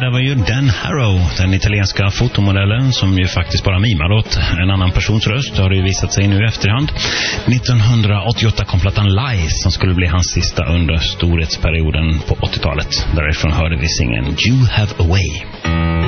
där var ju Dan Harrow, den italienska fotomodellen som ju faktiskt bara mimar åt en annan persons röst. Det har det ju visat sig nu i efterhand. 1988 kom plattan Lies som skulle bli hans sista under storhetsperioden på 80-talet. Därifrån hörde vi singeln You Have a Way.